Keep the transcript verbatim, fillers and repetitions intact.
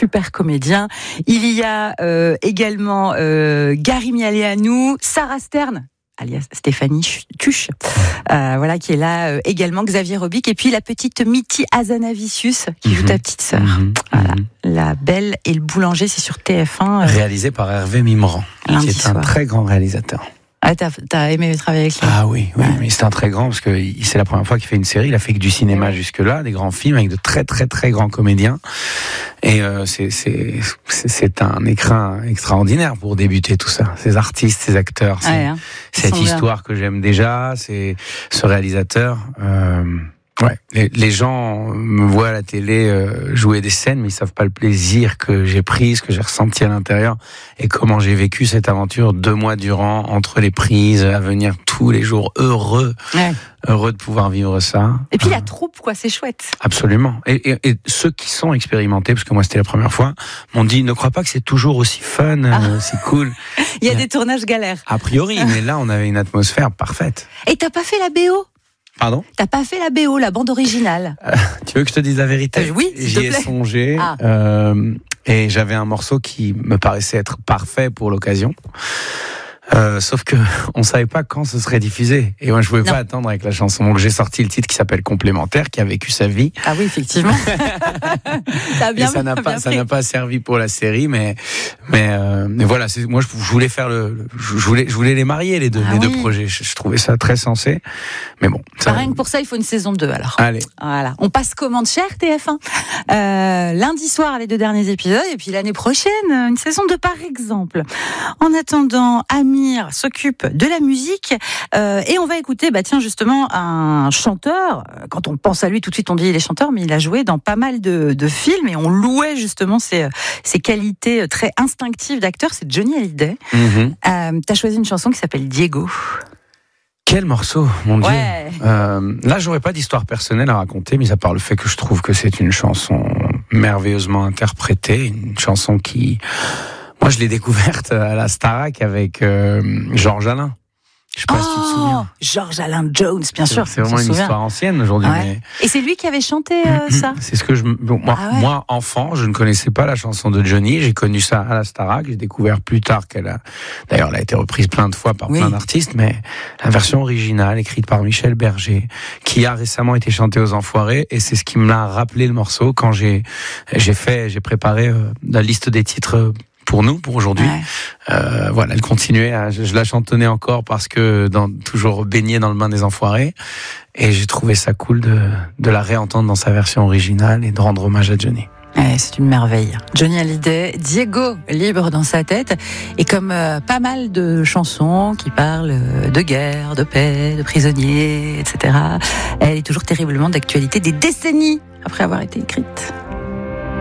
super comédiens. Il y a euh, également euh, Gary Mialeanu, Sarah Stern, alias Stéphanie Tuche, euh, voilà, qui est là euh, également, Xavier Robic, et puis la petite Mitty Hazanavicius, qui mmh. joue ta petite sœur. Mmh. Voilà. Mmh. La Belle et le Boulanger, c'est sur T F un. Euh, Réalisé par Hervé Mimran, qui est soir. un très grand réalisateur. Ah, t'as, t'as aimé travailler avec lui? Ah oui, oui, ouais. mais c'est un très grand, parce que c'est la première fois qu'il fait une série. Il a fait que du cinéma ouais. jusque-là, des grands films avec de très très très grands comédiens. Et euh, c'est, c'est, c'est, c'est un écrin extraordinaire pour débuter tout ça. Ces artistes, ces acteurs, c'est, ouais, hein. cette histoire bien. que j'aime déjà, c'est ce réalisateur. Euh, Ouais, les, les gens me voient à la télé euh, jouer des scènes, mais ils savent pas le plaisir que j'ai pris, ce que j'ai ressenti à l'intérieur, et comment j'ai vécu cette aventure deux mois durant, entre les prises, à venir tous les jours, heureux, ouais. heureux de pouvoir vivre ça. Et puis euh, la troupe, quoi, c'est chouette. Absolument. Et, et, et ceux qui sont expérimentés, parce que moi c'était la première fois, m'ont dit, ne crois pas que c'est toujours aussi fun, ah. euh, aussi cool. Il y a et, des tournages galères. A priori, mais là on avait une atmosphère parfaite. Et t'as pas fait la B O ? Pardon ? T'as pas fait la B O, la bande originale. euh, Tu veux que je te dise la vérité ? euh, Oui, s'il J'y te ai plaît. songé ah. euh, et j'avais un morceau qui me paraissait être parfait pour l'occasion. Euh, sauf que on savait pas quand ce serait diffusé, et moi je pouvais non. pas attendre avec la chanson. Donc j'ai sorti le titre qui s'appelle Complémentaire, qui a vécu sa vie. Ah oui, effectivement. ça a bien, et ça n'a bien pas, pris. ça n'a pas servi pour la série, mais mais euh, mais voilà. C'est, moi je, je voulais faire le, je voulais je voulais les marier les deux, ah, les oui. deux projets. Je, je trouvais ça très sensé, mais bon. Ça... Rien que pour ça, il faut une saison deux alors. Allez. Voilà. On passe commande chère T F un. Euh, lundi soir les deux derniers épisodes, et puis l'année prochaine une saison deux par exemple. En attendant, Amir s'occupe de la musique euh, et on va écouter, bah tiens justement, un chanteur. Quand on pense à lui, tout de suite on dit il est chanteur, mais il a joué dans pas mal de, de films et on louait justement ses, ses qualités très instinctives d'acteur. C'est Johnny Hallyday. Mm-hmm. Euh, t'as choisi une chanson qui s'appelle Diego. Quel morceau, mon Dieu. Ouais. Euh, là, j'aurais pas d'histoire personnelle à raconter, mis à part le fait que je trouve que c'est une chanson merveilleusement interprétée, une chanson qui... Moi, je l'ai découverte à la Starac avec euh, Georges Alain. Je sais pas oh, si tu te souviens. Georges Alain Jones, bien sûr. C'est vraiment une histoire ancienne aujourd'hui. Ouais. Mais... Et c'est lui qui avait chanté euh, ça. C'est ce que je. Bon, moi, ah ouais. moi, enfant, je ne connaissais pas la chanson de Johnny. J'ai connu ça à la Starac. J'ai découvert plus tard qu'elle a. D'ailleurs, elle a été reprise plein de fois par oui. plein d'artistes, mais la version originale, écrite par Michel Berger, qui a récemment été chantée aux Enfoirés, et c'est ce qui me l'a rappelé le morceau quand j'ai j'ai fait, j'ai préparé euh, la liste des titres. Euh, pour nous, pour aujourd'hui. Ouais. Euh, voilà, elle continuait, à, je, je la chantonnais encore parce que dans, toujours baignée dans le bain des Enfoirés, et j'ai trouvé ça cool de, de la réentendre dans sa version originale et de rendre hommage à Johnny. Ouais, c'est une merveille. Johnny Hallyday, Diego, libre dans sa tête, et comme euh, pas mal de chansons qui parlent de guerre, de paix, de prisonniers, et cetera, elle est toujours terriblement d'actualité des décennies après avoir été écrite.